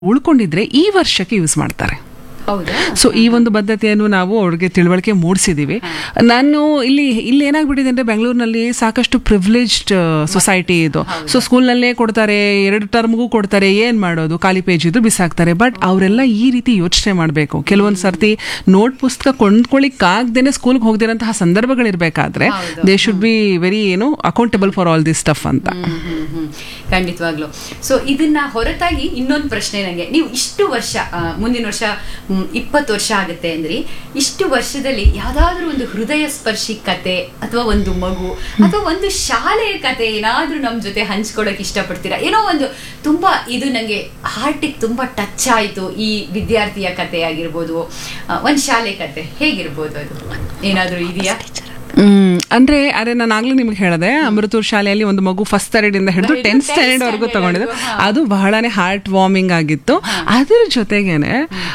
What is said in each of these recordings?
ಉಳ್ಕೊಂಡಿದ್ರೆ ಈ ವರ್ಷಕ್ಕೆ ಯೂಸ್ ಮಾಡ್ತಾರೆ. ಹೌದಾ? ಸೊ ಈ ಒಂದು ಬದ್ಧತೆಯನ್ನು ನಾವು ಅವ್ರಿಗೆ ತಿಳುವಳಿಕೆ ಮೂಡಿಸಿದೀವಿ. ನಾನು ಇಲ್ಲಿ ಏನಾಗ್ಬಿಟ್ಟಿದೆ ಅಂದ್ರೆ ಬೆಂಗಳೂರಿನಲ್ಲಿ ಸಾಕಷ್ಟು ಪ್ರಿವಿಲೇಜ್ಡ್ ಸೊಸೈಟಿ ಇದು. ಸೊ ಸ್ಕೂಲ್ನಲ್ಲೇ ಕೊಡ್ತಾರೆ, 2 ಟರ್ಮ್ಗೂ ಕೊಡ್ತಾರೆ, ಏನ್ ಮಾಡೋದು, ಖಾಲಿ ಪೇಜ್ ಇದ್ದು ಬಿಸಾಕ್ತಾರೆ. ಬಟ್ ಅವರೆಲ್ಲ ಈ ರೀತಿ ಯೋಚನೆ ಮಾಡಬೇಕು. ಕೆಲವೊಂದು ಸರ್ತಿ ನೋಟ್ ಪುಸ್ತಕ ಕೊಂಡ್ಕೊಳ್ಳಿಕ್ಕಾಗ್ದೇನೆ ಸ್ಕೂಲ್ಗೆ ಹೋಗದಿರಂತಹ ಸಂದರ್ಭಗಳಿರ್ಬೇಕಾದ್ರೆ they should be very accountable for all this stuff ಅಂತ. ಖಂಡಿತವಾಗ್ಲು. ಸೊ ಇದನ್ನ ಹೊರತಾಗಿ ಇನ್ನೊಂದು ಪ್ರಶ್ನೆ ನನಗೆ, ನೀವು ಇಷ್ಟು ವರ್ಷ, ಮುಂದಿನ ವರ್ಷ 20 ವರ್ಷ ಆಗುತ್ತೆ ಅಂದ್ರೆ, ಇಷ್ಟು ವರ್ಷದಲ್ಲಿ ಯಾವ್ದಾದ್ರು ಒಂದು ಹೃದಯ ಸ್ಪರ್ಶಿ ಕತೆ ಅಥವಾ ಒಂದು ಮಗು ಅಥವಾ ಒಂದು ಶಾಲೆಯ ಕತೆ ಏನಾದ್ರೂ ನಮ್ ಜೊತೆ ಹಂಚ್ಕೊಳಕ್ ಇಷ್ಟಪಡ್ತೀರಾ? ಏನೋ ಒಂದು ತುಂಬಾ ಇದು ನಂಗೆ ಹಾರ್ಟಿಗೆ ತುಂಬಾ ಟಚ್ ಆಯ್ತು, ಈ ವಿದ್ಯಾರ್ಥಿಯ ಕತೆ ಆಗಿರ್ಬೋದು, ಒಂದ್ ಶಾಲೆ ಕತೆ ಹೇಗಿರ್ಬೋದು, ಅದು ಏನಾದ್ರೂ ಇದೆಯಾ? ಅದೇ ನಾನು ಆಗ್ಲೂ ನಿಮ್ಗೆ ಹೇಳಿದೆ, ಅಮೃತೂರ್ ಶಾಲೆಯಲ್ಲಿ ಒಂದು ಮಗು ಫಸ್ಟ್ ಸ್ಟ್ಯಾಂಡರ್ಡ್ ಇಂದ ಹಿಡಿದು 10th ಸ್ಟ್ಯಾಂಡರ್ಡ್ ವರೆಗೂ ತಗೊಂಡಿದ್ದು. ಅದು ಬಹಳನೇ ಹಾರ್ಟ್ ವಾರ್ಮಿಂಗ್ ಆಗಿತ್ತು. ಅದರ ಜೊತೆಗೇನೆ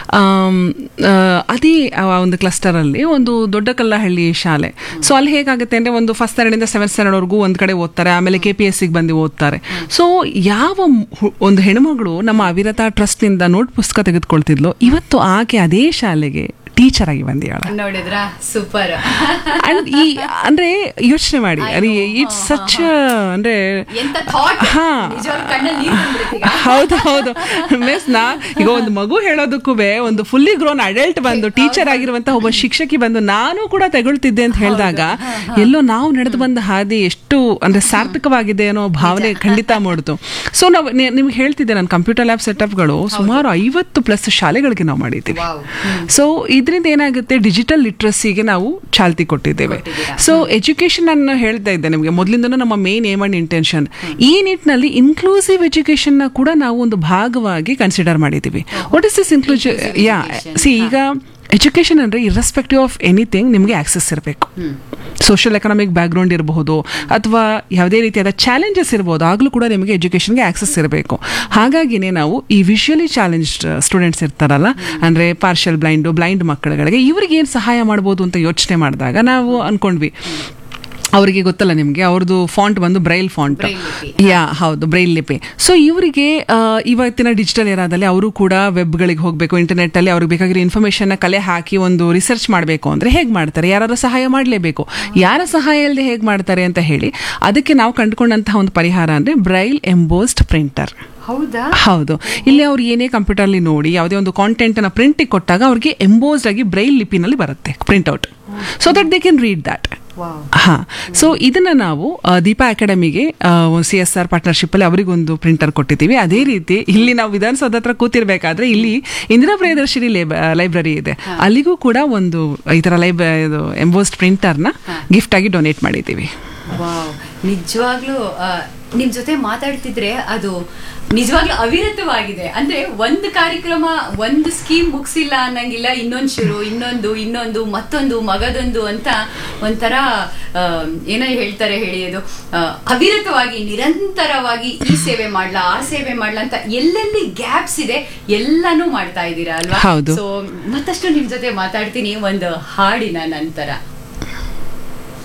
ಅದೇ ಒಂದು ಕ್ಲಸ್ಟರ್ ಅಲ್ಲಿ ಒಂದು ದೊಡ್ಡ ಕಲ್ಲಹಳ್ಳಿ ಶಾಲೆ. ಸೊ ಅಲ್ಲಿ ಹೇಗಾಗುತ್ತೆ ಅಂದ್ರೆ, ಒಂದು ಫಸ್ಟ್ ಸ್ಟ್ಯಾಂಡರ್ಡ್ ಇಂದ 7th ಸ್ಟ್ಯಾಂಡರ್ಡ್ ವರೆಗೂ ಒಂದ್ ಕಡೆ ಓದ್ತಾರೆ, ಆಮೇಲೆ KPSC ಬಂದು ಓದ್ತಾರೆ. ಸೊ ಯಾವ ಒಂದು ಹೆಣ್ಮಗಳು ನಮ್ಮ ಅವಿರತ ಟ್ರಸ್ಟ್ ನಿಂದ ನೋಟ್ ಪುಸ್ತಕ ತೆಗೆದುಕೊಳ್ತಿದ್ಲು, ಇವತ್ತು ಆಕೆ ಅದೇ ಶಾಲೆಗೆ ಟೀಚರ್ ಆಗಿ ಬಂದಿಯಾಳ. ನೋಡಿದ್ರ, ಸೂಪರ್. ಅಂದ್ರೆ ಯೋಚನೆ ಮಾಡಿ, ಅದು ಇಟ್ಸ್ ಸಚ್ ಅಂದ್ರೆ ಹೌದು ಮಿಸ್ ಈಗ ಒಂದು ಮಗು ಹೇಳೋದಕ್ಕೂ ಒಂದು ಫುಲ್ಲಿ ಗ್ರೋನ್ ಅಡಲ್ಟ್ ಬಂದು ಟೀಚರ್ ಆಗಿರುವಂತಹ ಒಬ್ಬ ಶಿಕ್ಷಕಿ ಬಂದು ನಾನು ಕೂಡ ತಗೊಳ್ತಿದ್ದೆ ಅಂತ ಹೇಳಿದಾಗ ಎಲ್ಲೋ ನಾವು ನಡೆದು ಬಂದ ಹಾದಿ ಎಷ್ಟು ಅಂದ್ರೆ ಸಾರ್ಥಕವಾಗಿದೆ ಅನ್ನೋ ಭಾವನೆ ಖಂಡಿತ ಮೂಡ್ತು. ಸೊ ನಾವು ನಿಮ್ಗೆ ಹೇಳ್ತಿದ್ದೆ, ನಾನು ಕಂಪ್ಯೂಟರ್ ಲ್ಯಾಬ್ ಸೆಟಪ್ಗಳು ಸುಮಾರು 50+ ಶಾಲೆಗಳಿಗೆ ನಾವು ಮಾಡಿದ್ದೀವಿ. ಸೊ ಇದರಿಂದ ಏನಾಗುತ್ತೆ, ಡಿಜಿಟಲ್ ಲಿಟ್ರಸಿಗೆ ನಾವು ಚಾಲ್ತಿ ಕೊಟ್ಟಿದ್ದೇವೆ. ಸೊ ಎಜುಕೇಶನ್ ಅನ್ನು ಹೇಳ್ತಾ ಇದ್ದೆ ನಿಮಗೆ ಮೊದಲಿಂದನೂ, ನಮ್ಮ ಮೇನ್ ಏಮ್ ಅಂಡ್ ಇಂಟೆನ್ಷನ್ ಈ ನಿಟ್ಟಿನಲ್ಲಿ ಇನ್ಕ್ಲೂಸಿವ್ ಎಜುಕೇಶನ್ ನ ಕೂಡ ನಾವು ಒಂದು ಭಾಗವಾಗಿ ಕನ್ಸಿಡರ್ ಮಾಡಿದ್ದೀವಿ. What is this inclusive? ಈಗ ಎಜುಕೇಶನ್ ಅಂದ್ರೆ ಇರ್ರೆಸ್ಪೆಕ್ಟಿವ್ ಆಫ್ ಎನಿಥಿಂಗ್ ನಿಮಗೆ ಆಕ್ಸೆಸ್ ಇರಬೇಕು. ಸೋಷಿಯಲ್ ಎಕನಾಮಿಕ್ ಬ್ಯಾಕ್ಗ್ರೌಂಡ್ ಇರಬಹುದು ಅಥವಾ ಯಾವುದೇ ರೀತಿಯಾದ ಚಾಲೆಂಜಸ್ ಇರಬಹುದು, ಆಗಲೂ ಕೂಡ ನಿಮಗೆ ಎಜುಕೇಶನ್ಗೆ ಆಕ್ಸೆಸ್ ಇರಬೇಕು. ಹಾಗಾಗಿನೇ ನಾವು ಈ ವಿಷುವಲಿ ಚಾಲೆಂಜ್ಡ್ ಸ್ಟೂಡೆಂಟ್ಸ್ ಇರ್ತಾರಲ್ಲ, ಅಂದ್ರೆ ಪಾರ್ಷಿಯಲ್ ಬ್ಲೈಂಡ್ ಮಕ್ಕಳುಗಳಿಗೆ ಇವರಿಗೆ ಏನು ಸಹಾಯ ಮಾಡ್ಬೋದು ಅಂತ ಯೋಚನೆ ಮಾಡಿದಾಗ ನಾವು ಅನ್ಕೊಂಡ್ವಿ, ಅವರಿಗೆ ಗೊತ್ತಲ್ಲ ನಿಮಗೆ, ಅವ್ರದ್ದು ಫಾಂಟ್ ಬಂದು ಬ್ರೈಲ್ ಫಾಂಟ್. ಹೌದು, ಬ್ರೈಲ್ ಲಿಪಿ. ಸೊ ಇವರಿಗೆ ಇವತ್ತಿನ ಡಿಜಿಟಲ್ ಏರಾದಲ್ಲಿ ಅವರು ಕೂಡ ವೆಬ್ಗಳಿಗೆ ಹೋಗಬೇಕು, ಇಂಟರ್ನೆಟ್ ಅಲ್ಲಿ ಅವ್ರಿಗೆ ಬೇಕಾಗಿರೋ ಇನ್ಫಾರ್ಮೇಶನ್ ಕಲೆ ಹಾಕಿ ಒಂದು ರಿಸರ್ಚ್ ಮಾಡಬೇಕು ಅಂದ್ರೆ ಹೇಗೆ ಮಾಡ್ತಾರೆ? ಯಾರು ಸಹಾಯ ಮಾಡಲೇಬೇಕು. ಯಾರ ಸಹಾಯ ಇಲ್ಲದೆ ಹೇಗೆ ಮಾಡ್ತಾರೆ ಅಂತ ಹೇಳಿ, ಅದಕ್ಕೆ ನಾವು ಕಂಡುಕೊಂಡಂತಹ ಒಂದು ಪರಿಹಾರ ಅಂದ್ರೆ ಬ್ರೈಲ್ ಎಂಬೋಸ್ಡ್ ಪ್ರಿಂಟರ್. ಹೌದು, ಇಲ್ಲಿ ಅವ್ರು ಏನೇ ಕಂಪ್ಯೂಟರ್ ಅಲ್ಲಿ ನೋಡಿ ಯಾವುದೇ ಒಂದು ಕಾಂಟೆಂಟ್ ಅನ್ನ ಪ್ರಿಂಟಿಗೆ ಕೊಟ್ಟಾಗ ಅವ್ರಿಗೆ ಎಂಬೋಸ್ಡ್ ಆಗಿ ಬ್ರೈಲ್ ಲಿಪಿನಲ್ಲಿ ಬರುತ್ತೆ printout, so that they can read that. So ಇದನ್ನ ನಾವು ದೀಪಾ ಅಕಾಡೆಮಿಗೆ CSR ಪಾರ್ಟ್ನರ್ಶಿಪ್ ಅಲ್ಲಿ ಅವರಿಗೊಂದು ಪ್ರಿಂಟರ್ ಕೊಟ್ಟಿದ್ದೀವಿ. ಅದೇ ರೀತಿ ಇಲ್ಲಿ ನಾವು ವಿಧಾನಸೌಧ ಹತ್ರ ಕೂತಿರ್ಬೇಕಾದ್ರೆ ಇಲ್ಲಿ ಇಂದಿರಾ ಪ್ರಿಯದರ್ಶಿನಿ ಲೈಬ್ರರಿ ಇದೆ, ಅಲ್ಲಿಗೂ ಕೂಡ ಒಂದು ಈ ತರ ಎಂಬೋಸ್ಡ್ ಪ್ರಿಂಟರ್ ನ ಗಿಫ್ಟ್ ಆಗಿ ಡೊನೇಟ್ ಮಾಡಿದ್ದೀವಿ. ನಿಜವಾಗ್ಲೂ ನಿಮ್ ಜೊತೆ ಮಾತಾಡ್ತಿದ್ರೆ ಅದು ನಿಜವಾಗ್ಲೂ ಅವಿರತವಾಗಿದೆ. ಅಂದ್ರೆ ಒಂದು ಕಾರ್ಯಕ್ರಮ, ಒಂದು ಸ್ಕೀಮ್ ಮುಗಿಸಿಲ್ಲ ಅನ್ನಂಗಿಲ್ಲ, ಇನ್ನೊಂದು ಶುರು, ಇನ್ನೊಂದು ಮತ್ತೊಂದು ಮಗದೊಂದು ಅಂತ ಒಂಥರ ಏನೋ ಹೇಳ್ತಾರೆ ಹೇಳಿ, ಅದು ಅವಿರತವಾಗಿ ನಿರಂತರವಾಗಿ ಈ ಸೇವೆ ಮಾಡ್ಲಾ ಆ ಸೇವೆ ಮಾಡ್ಲಾ ಅಂತ ಎಲ್ಲೆಲ್ಲಿ ಗ್ಯಾಪ್ಸ್ ಇದೆ ಎಲ್ಲಾನು ಮಾಡ್ತಾ ಇದ್ದೀರಾ ಅಲ್ವಾ? ಸೊ ಮತ್ತಷ್ಟು ನಿಮ್ ಜೊತೆ ಮಾತಾಡ್ತೀನಿ ಒಂದು ಹಾಡಿನ ನಂತರ.